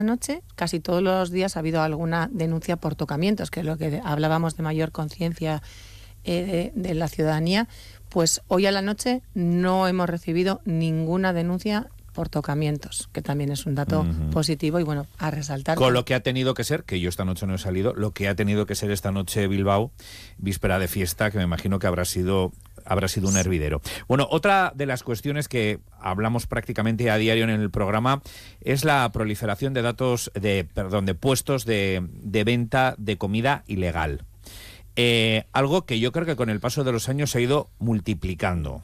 noche, casi todos los días ha habido alguna denuncia por tocamientos, que es lo que hablábamos de mayor conciencia de la ciudadanía. Pues hoy a la noche no hemos recibido ninguna denuncia por tocamientos, que también es un dato positivo y bueno, a resaltar. Con lo que ha tenido que ser, que yo esta noche no he salido, lo que ha tenido que ser esta noche Bilbao, víspera de fiesta, que me imagino que habrá sido un hervidero. Bueno, otra de las cuestiones que hablamos prácticamente a diario en el programa es la proliferación de de puestos de venta de comida ilegal. Algo que yo creo que con el paso de los años se ha ido multiplicando.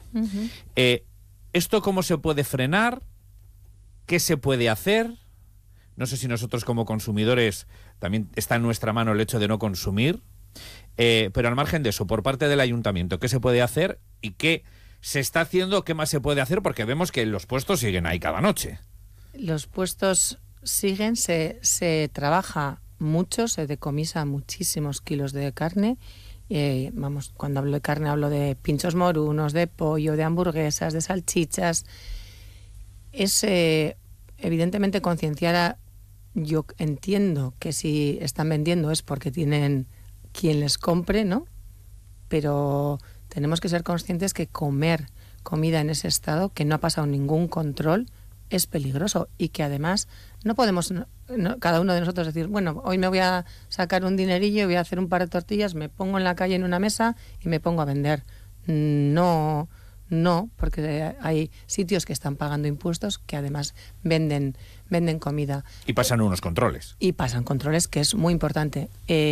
¿Esto cómo se puede frenar? ¿Qué se puede hacer? No sé si nosotros como consumidores también está en nuestra mano el hecho de no consumir. Pero al margen de eso, por parte del ayuntamiento, ¿qué se puede hacer y qué se está haciendo? ¿Qué más se puede hacer? Porque vemos que los puestos siguen ahí cada noche. Los puestos siguen, se trabaja mucho, se decomisa muchísimos kilos de carne. Cuando hablo de carne hablo de pinchos morunos, de pollo, de hamburguesas, de salchichas. Es evidentemente concienciar yo entiendo que si están vendiendo es porque tienen quien les compre, ¿no? Pero tenemos que ser conscientes que comer comida en ese estado, que no ha pasado ningún control, es peligroso y que además no podemos, cada uno de nosotros decir, bueno, hoy me voy a sacar un dinerillo, voy a hacer un par de tortillas, me pongo en la calle en una mesa y me pongo a vender. No, porque hay sitios que están pagando impuestos que además venden comida. Y pasan unos controles. Y pasan controles, que es muy importante.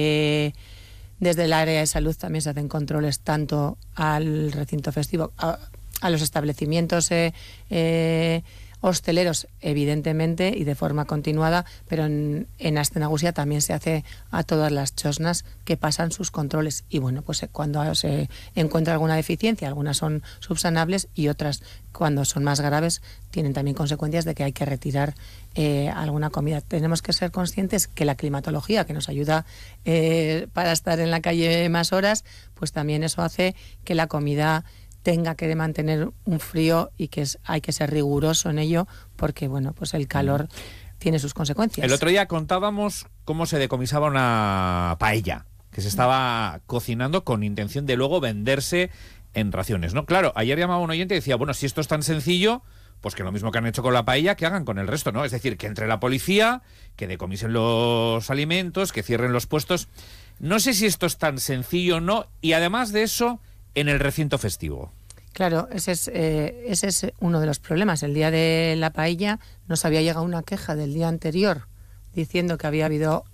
Desde el área de salud también se hacen controles tanto al recinto festivo, a los establecimientos hosteleros, evidentemente, y de forma continuada, pero en Astenagusia también se hace a todas las chosnas que pasan sus controles. Y bueno, pues cuando se encuentra alguna deficiencia, algunas son subsanables y otras, cuando son más graves, tienen también consecuencias de que hay que retirar alguna comida. Tenemos que ser conscientes que la climatología, que nos ayuda para estar en la calle más horas, pues también eso hace que la comida tenga que mantener un frío y que hay que ser riguroso en ello porque, bueno, pues el calor tiene sus consecuencias. El otro día contábamos cómo se decomisaba una paella que se estaba cocinando con intención de luego venderse en raciones, ¿no? Claro, ayer llamaba un oyente y decía, bueno, si esto es tan sencillo, pues que lo mismo que han hecho con la paella, que hagan con el resto, ¿no? Es decir, que entre la policía, que decomisen los alimentos, que cierren los puestos. No sé si esto es tan sencillo o no, y además de eso, en el recinto festivo. Claro, ese es uno de los problemas. El día de la paella nos había llegado una queja del día anterior diciendo que había habido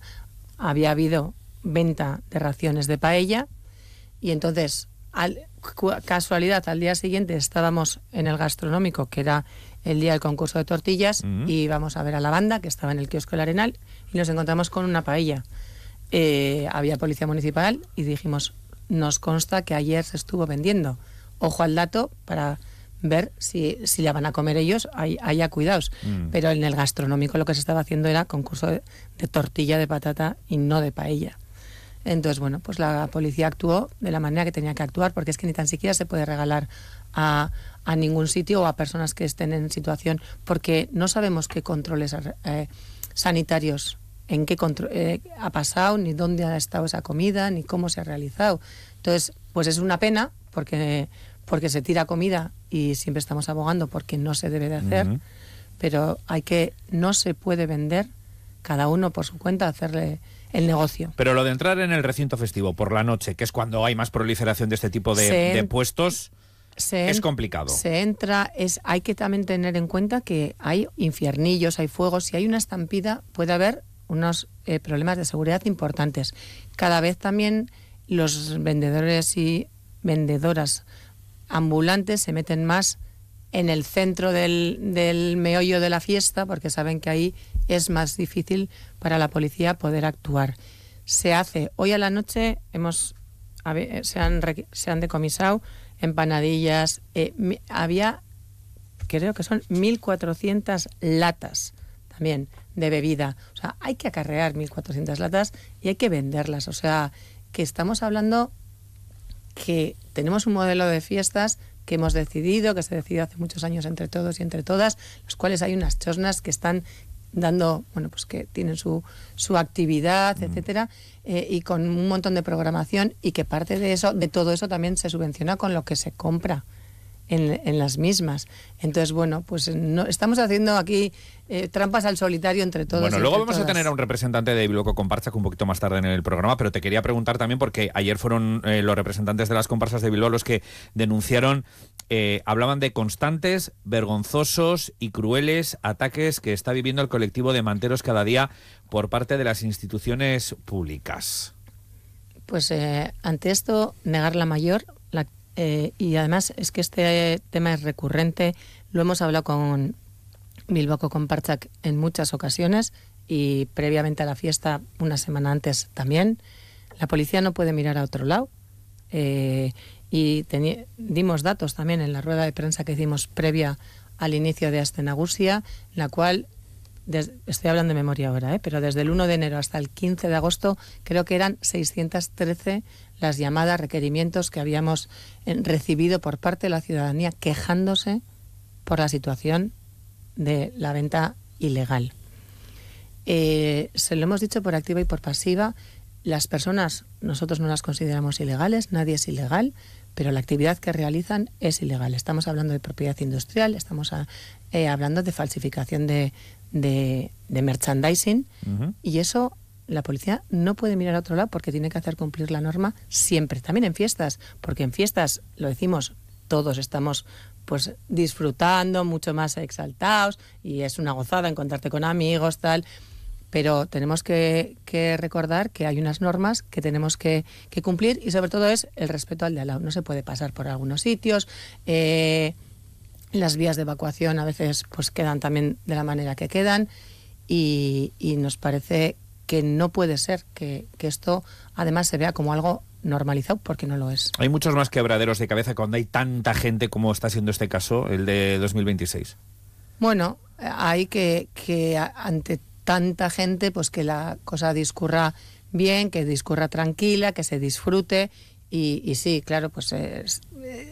venta de raciones de paella y entonces, casualidad, al día siguiente estábamos en el gastronómico, que era el día del concurso de tortillas, y íbamos a ver a la banda, que estaba en el kiosco del Arenal, y nos encontramos con una paella. Había policía municipal y dijimos, nos consta que ayer se estuvo vendiendo. Ojo al dato para ver si la van a comer ellos, haya cuidados. Pero en el gastronómico lo que se estaba haciendo era concurso de tortilla de patata y no de paella. Entonces, bueno, pues la policía actuó de la manera que tenía que actuar, porque es que ni tan siquiera se puede regalar a ningún sitio o a personas que estén en situación, porque no sabemos qué controles sanitarios, en qué ha pasado, ni dónde ha estado esa comida, ni cómo se ha realizado. Entonces, pues es una pena, porque se tira comida y siempre estamos abogando porque no se debe de hacer, pero no se puede vender, cada uno por su cuenta, hacerle el negocio. Pero lo de entrar en el recinto festivo por la noche, que es cuando hay más proliferación de este tipo de puestos, es complicado. Hay que también tener en cuenta que hay infiernillos, hay fuegos, si hay una estampida puede haber unos problemas de seguridad importantes. Cada vez también los vendedores y vendedoras ambulantes se meten más en el centro del meollo de la fiesta, porque saben que ahí es más difícil para la policía poder actuar. Se hace hoy a la noche, se han decomisado empanadillas, había, creo que son 1.400 latas también de bebida. O sea, hay que acarrear 1.400 latas y hay que venderlas. O sea, que estamos hablando que tenemos un modelo de fiestas que se decidió hace muchos años entre todos y entre todas, los cuales hay unas chosnas que están dando, bueno, pues que tienen su actividad, etcétera, y con un montón de programación, y que parte de eso, de todo eso también se subvenciona con lo que se compra en las mismas. Entonces, bueno, pues no, estamos haciendo aquí trampas al solitario entre todos. Bueno, luego vamos a tener a un representante de Bilboko Konpartsak un poquito más tarde en el programa, pero te quería preguntar también, porque ayer fueron los representantes de las comparsas de Bilbao los que denunciaron, hablaban de constantes, vergonzosos y crueles ataques que está viviendo el colectivo de manteros cada día por parte de las instituciones públicas. Pues ante esto, negar la mayor, y además es que este tema es recurrente, lo hemos hablado con Bilboko Konpartsak en muchas ocasiones y previamente a la fiesta, una semana antes también. La policía no puede mirar a otro lado, y dimos datos también en la rueda de prensa que hicimos previa al inicio de Aste Nagusia, la cual, estoy hablando de memoria ahora, pero desde el 1 de enero hasta el 15 de agosto creo que eran 613 las llamadas, requerimientos que habíamos recibido por parte de la ciudadanía quejándose por la situación de la venta ilegal. Se lo hemos dicho por activa y por pasiva. Las personas, nosotros no las consideramos ilegales, nadie es ilegal, pero la actividad que realizan es ilegal. Estamos hablando de propiedad industrial, estamos hablando de falsificación de merchandising, y eso la policía no puede mirar a otro lado porque tiene que hacer cumplir la norma siempre, también en fiestas, porque en fiestas, lo decimos, todos estamos pues disfrutando, mucho más exaltados, y es una gozada encontrarte con amigos, tal, pero tenemos que recordar que hay unas normas que tenemos que cumplir, y sobre todo es el respeto al de al lado. No se puede pasar por algunos sitios, las vías de evacuación a veces pues quedan también de la manera que quedan, y nos parece que no puede ser que esto además se vea como algo normalizado, porque no lo es. Hay muchos más quebraderos de cabeza cuando hay tanta gente como está siendo este caso, el de 2026. Bueno, hay que ante tanta gente, pues que la cosa discurra bien, que discurra tranquila, que se disfrute, y sí, claro, pues es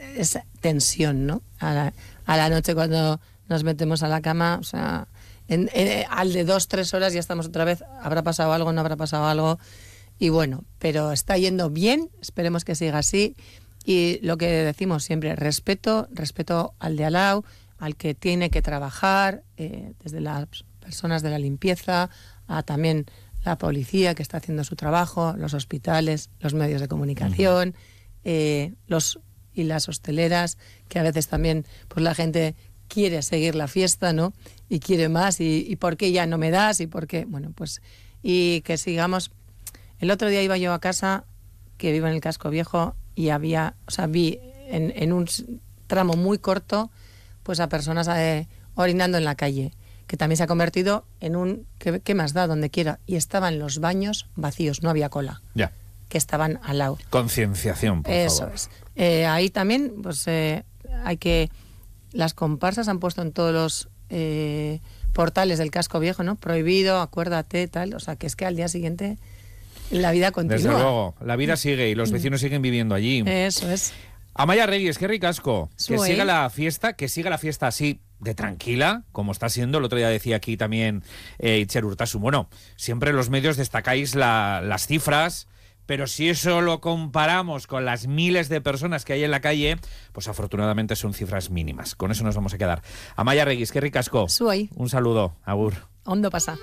tensión, ¿no? A la noche cuando nos metemos a la cama, o sea, al de 2-3 horas ya estamos otra vez, habrá pasado algo, no habrá pasado algo, y bueno, pero está yendo bien, esperemos que siga así, y lo que decimos siempre, respeto al de al lado, al que tiene que trabajar, desde las personas de la limpieza, a también la policía que está haciendo su trabajo, los hospitales, los medios de comunicación, y las hosteleras, que a veces también pues la gente quiere seguir la fiesta, ¿no? Y quiere más, y ¿por qué ya no me das? Y por qué, bueno, pues, y que sigamos. El otro día iba yo a casa, que vivo en el Casco Viejo, y vi en un tramo muy corto, pues a personas orinando en la calle, que también se ha convertido en un, ¿qué más da? Donde quiera. Y estaban los baños vacíos, no había cola. Ya. Que estaban al lado. Concienciación, por favor. Eso es. Ahí también, pues hay que... Las comparsas han puesto en todos los portales del Casco Viejo, ¿no? Prohibido, acuérdate, tal. O sea, que es que al día siguiente la vida continúa. Desde luego, la vida sigue y los vecinos siguen viviendo allí. Eso es. Amaia Reyes, qué ricasco. Que siga la fiesta así de tranquila, como está siendo. El otro día decía aquí también Itziar Urtasun. Bueno, siempre en los medios destacáis las cifras, pero si eso lo comparamos con las miles de personas que hay en la calle, pues afortunadamente son cifras mínimas. Con eso nos vamos a quedar. Amaia Reyes, qué ricasco. Zuei. Un saludo. Agur. Ondo pasa.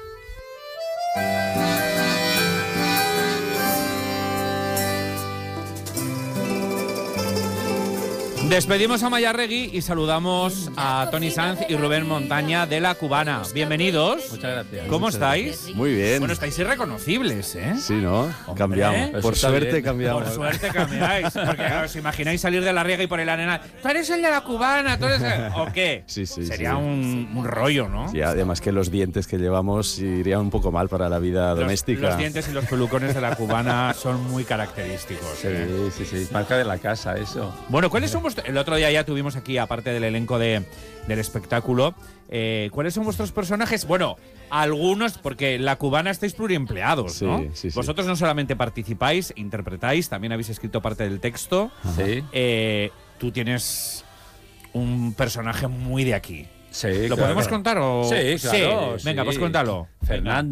Despedimos a Amaia Regui y saludamos a Toni Sanz y Rubén Montaña de La Cubana. Bienvenidos. Muchas gracias. ¿Cómo estáis? Muy bien. Bueno, estáis irreconocibles, ¿eh? Sí, ¿no? Hombre, cambiamos. Por suerte cambiamos. Por suerte cambiáis. Porque os imagináis salir de la riega y por el arena. ¿Tú eres el de La Cubana? ¿Tú eres el... ¿O qué? Sí. Sería un rollo, ¿no? Sí, además que los dientes que llevamos irían un poco mal para la vida doméstica. Los dientes y los pelucones de La Cubana son muy característicos. Sí. Marca de la casa, eso. Bueno, ¿cuáles son vuestros...? El otro día ya tuvimos aquí, aparte del elenco del espectáculo, ¿cuáles son vuestros personajes? Bueno, algunos, porque La Cubana estáis pluriempleados, ¿no? Sí. Vosotros no solamente participáis, interpretáis, también habéis escrito parte del texto. Sí. Tú tienes un personaje muy de aquí. Sí, ¿Lo claro. podemos contar o...? Sí, claro. Venga, sí. pues cuéntalo. Fernando.